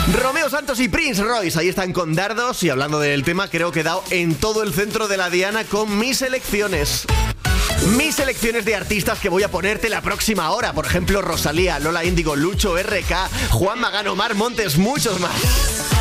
Romeo Santos y Prince Royce, ahí están con dardos. Y hablando del tema, creo que he dado en todo el centro de la diana con mis elecciones. Mis elecciones de artistas que voy a ponerte la próxima hora. Por ejemplo, Rosalía, Lola Índigo, Lucho, RK, Juan Magán, Omar Montes, muchos más.